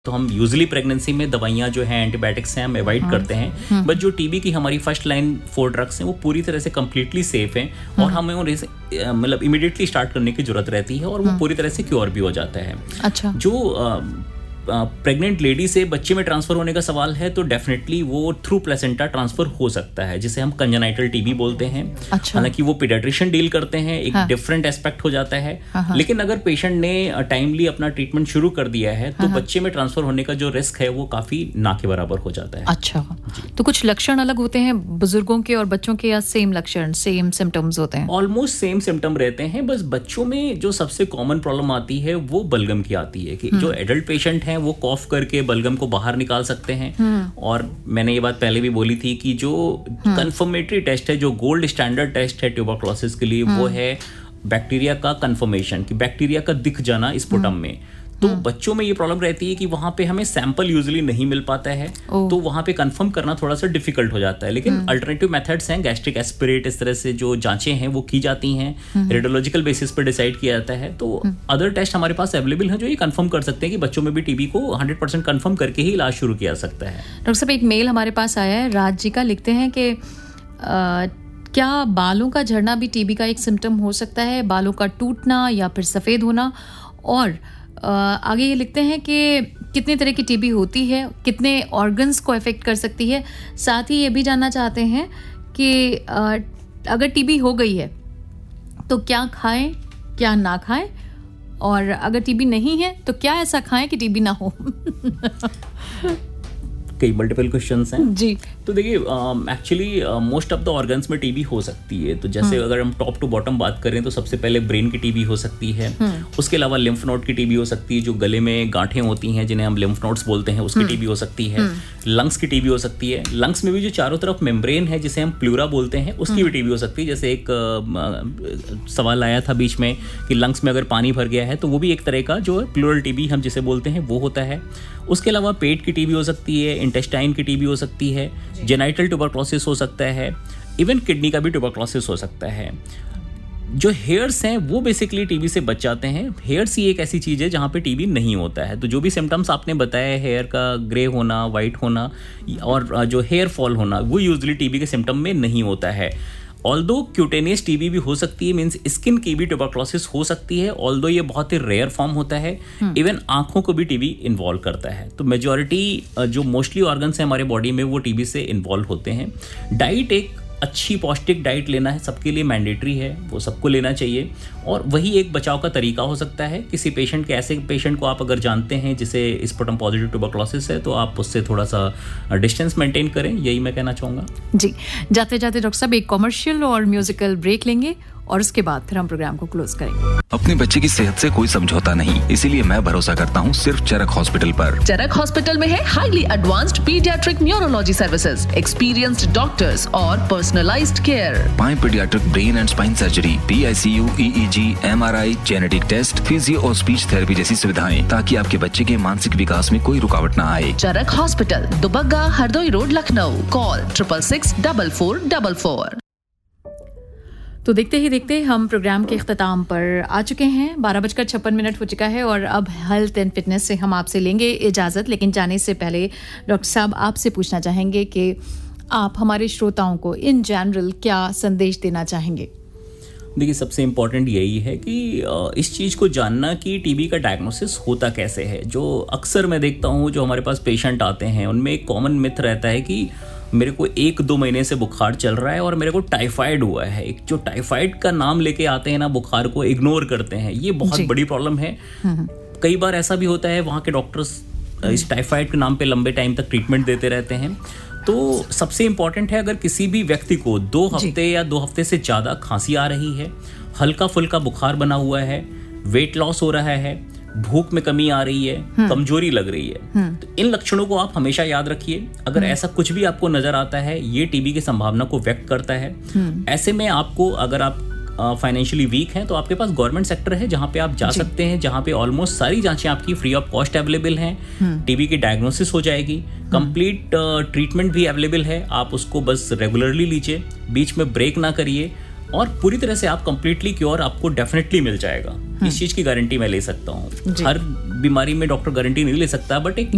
तो हम usually pregnancy में दवाइयाँ जो हैं एंटीबायोटिक्स हैं हम अवॉइड करते हैं, बट जो टीबी की हमारी फर्स्ट लाइन 4 ड्रग्स हैं वो पूरी तरह से कम्प्लीटली सेफ हैं और हमें उन्हें मतलब इमीडिएटली स्टार्ट करने की जरूरत रहती है और वो पूरी तरह से क्योर भी हो जाता है। अच्छा, जो प्रेग्नेंट लेडी से बच्चे में ट्रांसफर होने का सवाल है तो डेफिनेटली वो थ्रू प्लेसेंटा ट्रांसफर हो सकता है, जिसे हम कंजेनाइटल टीबी बोलते हैं। अच्छा। हालांकि वो पीडियाट्रिशियन डील करते हैं, एक डिफरेंट एस्पेक्ट हो जाता है। लेकिन अगर पेशेंट ने टाइमली अपना ट्रीटमेंट शुरू कर दिया है तो बच्चे में ट्रांसफर होने का जो रिस्क है वो काफी ना के बराबर हो जाता है। अच्छा, तो कुछ लक्षण अलग होते हैं बुजुर्गों के और बच्चों के, या सेम लक्षण सेम सिम्टम्स होते हैं? ऑलमोस्ट सेम सिम्टम रहते हैं, बस बच्चों में जो सबसे कॉमन प्रॉब्लम आती है वो बलगम की आती है कि जो एडल्ट पेशेंट हैं वो कॉफ करके बलगम को बाहर निकाल सकते हैं। और मैंने ये बात पहले भी बोली थी कि जो कंफर्मेटरी टेस्ट है, जो गोल्ड स्टैंडर्ड टेस्ट है ट्यूबरक्लोसिस के लिए, वो है बैक्टीरिया का कंफर्मेशन, कि बैक्टीरिया का दिख जाना स्पुटम में। तो बच्चों में ये प्रॉब्लम रहती है कि वहां पे हमें सैंपल यूजुअली नहीं मिल पाता है, तो वहां पे कंफर्म करना थोड़ा सा डिफिकल्ट हो जाता है। लेकिन अल्टरनेटिव मेथड्स हैं, गैस्ट्रिक एस्पिरेट, इस तरह से जो जांचें हैं वो की जाती हैं, रेडियोलॉजिकल बेसिस पर डिसाइड किया जाता है। तो अदर टेस्ट हमारे पास अवेलेबल हैं जो ये कंफर्म कर सकते हैं कि बच्चों में भी टीबी को 100% कंफर्म करके ही इलाज शुरू किया सकता है। डॉक्टर साहब, एक मेल हमारे पास आया है, राज जी का, लिखते हैं कि क्या बालों का झड़ना भी टीबी का एक सिम्टम हो सकता है, बालों का टूटना या फिर सफ़ेद होना? और आगे ये लिखते हैं कि कितने तरह की टीबी होती है, कितने ऑर्गन्स को अफेक्ट कर सकती है। साथ ही ये भी जानना चाहते हैं कि अगर टीबी हो गई है तो क्या खाएं क्या ना खाएं, और अगर टीबी नहीं है तो क्या ऐसा खाएं कि टीबी ना हो? कई मल्टीपल क्वेश्चंस हैं जी। तो देखिए, actually most of the organs में टीबी हो सकती है। तो जैसे अगर हम टॉप टू बॉटम बात करें तो सबसे पहले ब्रेन की टीबी हो सकती है, उसके अलावा लिम्फ नोड की टीबी हो सकती है, जो गले में गांठें होती हैं जिन्हें हम लिम्फ नोड्स बोलते हैं, उसकी टीबी हो सकती है। लंग्स की टीबी हो सकती है, लंग्स में भी जो चारों तरफ मेम्ब्रेन है जिसे हम प्लूरा बोलते हैं, उसकी भी टीबी हो सकती है। जैसे एक सवाल आया था बीच में कि लंग्स में अगर पानी भर गया है तो वो भी एक तरह का जो प्लूरल टीबी हम जिसे बोलते हैं वो होता है। उसके अलावा पेट की टीबी हो सकती है, इंटेस्टाइन की टीबी हो सकती है, जेनाइटल ट्यूबरक्लोसिस हो सकता है, इवन किडनी का भी ट्यूबरक्लोसिस हो सकता है। जो हेयर्स हैं वो बेसिकली टीबी से बच जाते हैं। हेयर्स ही एक ऐसी चीज़ है जहाँ पे टीबी नहीं होता है। तो जो भी सिम्टम्स आपने बताया, हेयर का ग्रे होना, वाइट होना और जो हेयर फॉल होना, वो यूजुअली टीबी के सिम्टम में नहीं होता है। ऑल्दो क्यूटेनियस टीबी भी हो सकती है, मीन्स स्किन की भी ट्यूबरक्लोसिस हो सकती है, ऑल्दो ये बहुत ही रेयर फॉर्म होता है। इवन आंखों को भी टीबी इन्वॉल्व करता है। तो मेजॉरिटी जो मोस्टली ऑर्गन्स हैं हमारे बॉडी में वो टीबी से इन्वॉल्व होते हैं। डाइट, एक अच्छी पौष्टिक डाइट लेना है सबके लिए मैंडेटरी है, वो सबको लेना चाहिए, और वही एक बचाव का तरीका हो सकता है। किसी पेशेंट के, ऐसे पेशेंट को आप अगर जानते हैं जिसे स्पुटम पॉजिटिव ट्यूबरक्लोसिस है, तो आप उससे थोड़ा सा डिस्टेंस मेंटेन करें, यही मैं कहना चाहूँगा। जी, जाते जाते डॉक्टर साहब एक कॉमर्शियल और म्यूजिकल ब्रेक लेंगे और उसके बाद फिर हम प्रोग्राम को क्लोज करेंगे। अपने बच्चे की सेहत से कोई समझौता नहीं, इसीलिए मैं भरोसा करता हूँ सिर्फ चरक हॉस्पिटल पर। चरक हॉस्पिटल में है highly advanced paediatric neurology services, experienced doctors और पर्सनलाइज्ड केयर। पाए paediatric brain and spine surgery, PICU, EEG, MRI, genetic test, physio और स्पीच थेरेपी जैसी सुविधाएं, ताकि आपके बच्चे के मानसिक विकास में कोई रुकावट न आए। चरक hospital, Dubagga, Hardoi road, Lucknow. Call 666444। तो देखते ही देखते हम प्रोग्राम के इख्तिताम पर आ चुके हैं। 12:56 हो चुका है और अब हेल्थ एंड फिटनेस से हम आपसे लेंगे इजाज़त। लेकिन जाने से पहले डॉक्टर साहब आपसे पूछना चाहेंगे कि आप हमारे श्रोताओं को इन जनरल क्या संदेश देना चाहेंगे? देखिए, सबसे इम्पॉर्टेंट यही है कि इस चीज़ को जानना कि टीबी का डायग्नोसिस होता कैसे है। जो अक्सर मैं देखता हूँ जो हमारे पास पेशेंट आते हैं उनमें एक कॉमन मिथ रहता है कि मेरे को 1-2 महीने से बुखार चल रहा है और मेरे को टाइफाइड हुआ है। एक जो टाइफाइड का नाम लेके आते हैं ना, बुखार को इग्नोर करते हैं, ये बहुत बड़ी प्रॉब्लम है। कई बार ऐसा भी होता है वहाँ के डॉक्टर्स इस टाइफाइड के नाम पे लंबे टाइम तक ट्रीटमेंट देते रहते हैं। तो सबसे इम्पॉर्टेंट है, अगर किसी भी व्यक्ति को 2 हफ्ते या 2 हफ्ते से ज़्यादा खांसी आ रही है, हल्का फुल्का बुखार बना हुआ है, वेट लॉस हो रहा है, भूख में कमी आ रही है, कमजोरी लग रही है, तो इन लक्षणों को आप हमेशा याद रखिए। अगर ऐसा कुछ भी आपको नजर आता है, ये टीबी की संभावना को व्यक्त करता है। ऐसे में आपको, अगर आप फाइनेंशियली वीक हैं, तो आपके पास गवर्नमेंट सेक्टर है जहां पे आप जा सकते हैं, जहां पे ऑलमोस्ट सारी जांचें आपकी फ्री ऑफ कॉस्ट अवेलेबल हैं। टीबी की डायग्नोसिस हो जाएगी, कंप्लीट ट्रीटमेंट भी अवेलेबल है। आप उसको बस रेगुलरली लीजिए, बीच में ब्रेक ना करिए, और पूरी तरह से आप कंप्लीटली क्योर आपको डेफिनेटली मिल जाएगा। इस चीज की गारंटी मैं ले सकता हूँ। हर बीमारी में डॉक्टर गारंटी नहीं ले सकता, बट एक